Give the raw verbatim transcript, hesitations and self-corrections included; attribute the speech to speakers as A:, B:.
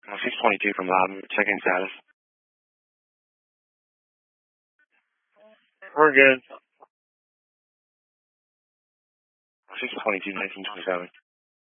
A: Uh, six twenty-two from Loudon. Check-in status.
B: We're good.
A: six twenty-two, nineteen twenty-seven.